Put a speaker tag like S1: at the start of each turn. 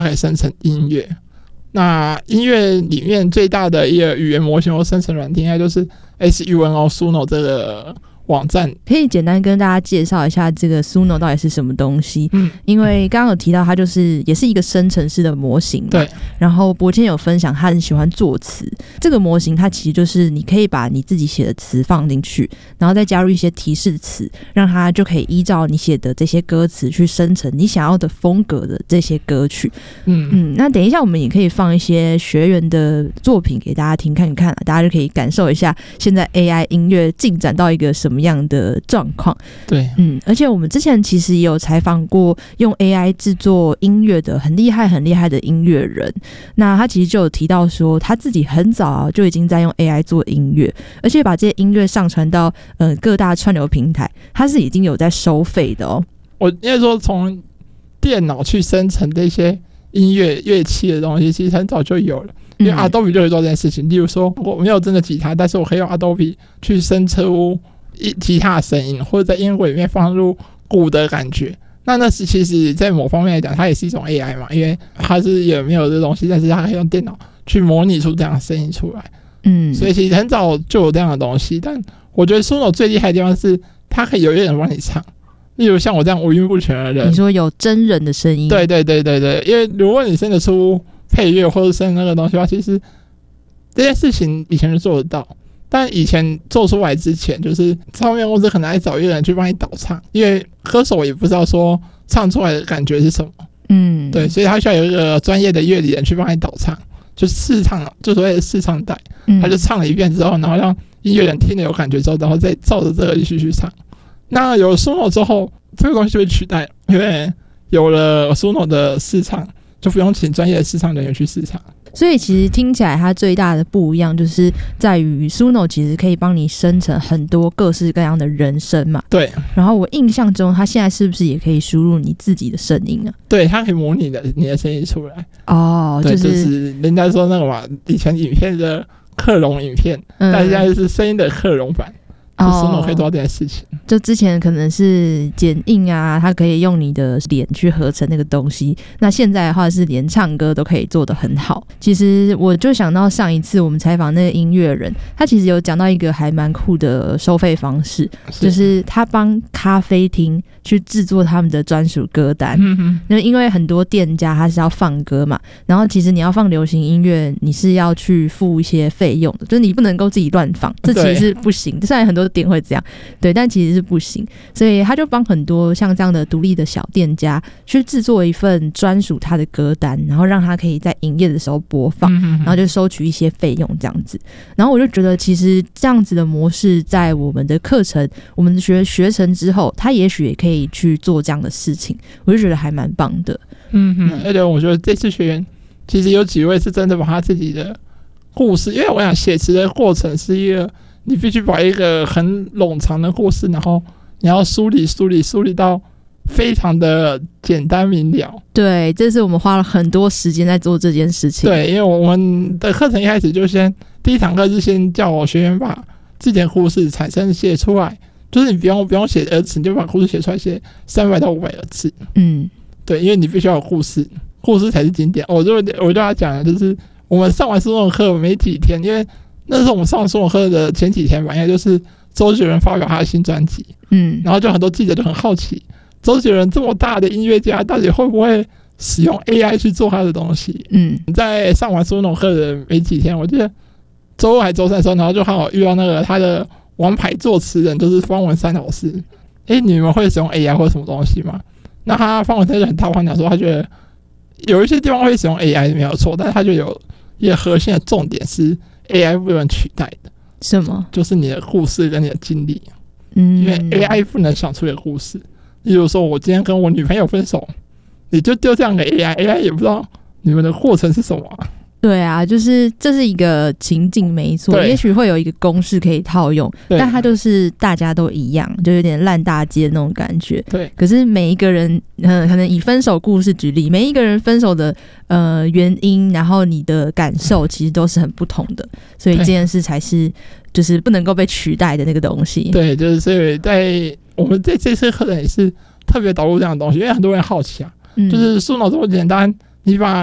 S1: 可以生成音乐。那音乐里面最大的一个语言模型或生成软体应该就是 Suno 这个网站。
S2: 可以简单跟大家介绍一下这个 Suno 到底是什么东西？因为刚刚有提到它就是也是一个生成式的模型嘛。
S1: 对。
S2: 然后博谦有分享他很喜欢作词，这个模型它其实就是你可以把你自己写的词放进去，然后再加入一些提示词，让它就可以依照你写的这些歌词去生成你想要的风格的这些歌曲。那等一下我们也可以放一些学员的作品给大家听看看，大家就可以感受一下现在 AI 音乐进展到一个什么样的状况。
S1: 对，
S2: 而且我们之前其实也有采访过用 AI 制作音乐的很厉害的音乐人，那他其实就有提到说他自己很早就已经在用 AI 做音乐，而且把这些音乐上传到各大串流平台，他是已经有在收费的哦。
S1: 我应该说从电脑去生成这些音乐乐器的东西其实很早就有了，因为 Adobe 就会做这件事情。例如说我没有真的吉他，但是我可以用 Adobe 去生出吉他的声音，或者在音轨里面放入鼓的感觉。那是其实在某方面来讲它也是一种 AI 嘛，因为它是也没有这东西，但是它可以用电脑去模拟出这样的声音出来。所以其实很早就有这样的东西。但我觉得 Suno 最厉害的地方是它可以有一个人帮你唱，例如像我这样五音不全的人，
S2: 你说有真人的声音。
S1: 对，因为如果你生得出配乐或者生那个东西的话，其实这件事情以前就做得到，但以前做出来之前，就是唱片公司可能还找一个人去帮你导唱，因为歌手也不知道说唱出来的感觉是什么。对，所以他需要有一个专业的乐理人去帮你导唱，就试唱，就所谓的试唱带，他就唱了一遍之后，然后让音乐人听了有感觉之后，然后再照着这个继续唱。那有了 Suno 之后，这个东西就被取代了，因为有了 Suno 的试唱，就不用请专业的试唱人员去试唱。
S2: 所以其实听起来它最大的不一样就是在于 Suno 其实可以帮你生成很多各式各样的人声嘛。
S1: 对。
S2: 然后我印象中它现在是不是也可以输入你自己的声音啊？
S1: 对，它可以模拟你的声音出来。
S2: 对，
S1: 就是人家说那个嘛，以前影片的克隆影片，但现在是声音的克隆版。Suno 可以做到这件事情。
S2: 就之前可能是剪映啊，它可以用你的脸去合成那个东西，那现在的话是连唱歌都可以做得很好。其实我就想到上一次我们采访那个音乐人，他其实有讲到一个还蛮酷的收费方式，就是他帮咖啡厅去制作他们的专属歌单。因为很多店家他是要放歌嘛，然后其实你要放流行音乐，你是要去付一些费用的，就是你不能够自己乱放，这其实是不行的。虽然很多店会这样，对，但其实是不行。所以他就帮很多像这样的独立的小店家去制作一份专属他的歌单，然后让他可以在营业的时候播放，然后就收取一些费用这样子。然后我就觉得其实这样子的模式在我们的课程我们学成之后，他也许也可以去做这样的事情，我就觉得还蛮棒的。
S1: 而且我觉得这次学员其实有几位是真的把他自己的故事，因为我想写词的过程是一个你必须把一个很冗长的故事，然后你要梳理到非常的简单明了。
S2: 对，这是我们花了很多时间在做这件事情。
S1: 对，因为我们的课程一开始就第一堂课是先叫我学员把自己的故事产生写出来，就是你不用写儿词，你就把故事写出来，写300到500个字。对，因为你必须要有故事才是经典。我就要讲的就是我们上完Suno课没几天，因为那时候我们上Suno课的前几天吧，应该就是周杰伦发表他的新专辑。然后就很多记者就很好奇，周杰伦这么大的音乐家，到底会不会使用 AI 去做他的东西？在上完Suno课的没几天，我记得周二还周三的时候，然后就刚好遇到那个他的王牌作词人，就是方文山老师。你们会使用 AI 或什么东西吗？那方文山就很大方讲说，他觉得有一些地方会使用 AI 没有错，但是他就有一个核心的重点是 AI 不能取代的。
S2: 什么？就是
S1: 你的故事跟你的经历。因为 AI 不能想出一个故事。例如说我今天跟我女朋友分手，你就丢这样给 AI 也不知道你们的过程是什么啊。
S2: 对啊，就是这是一个情境没错，也许会有一个公式可以套用，但它就是大家都一样，就有点烂大街那种感觉。
S1: 对，
S2: 可是每一个人可能以分手故事举例，每一个人分手的原因，然后你的感受其实都是很不同的，所以这件事才是就是不能够被取代的那个东西。
S1: 对，就是所以在我们这次课程也是特别导入这样的东西，因为很多人好奇啊，就是Suno这么简单， 你把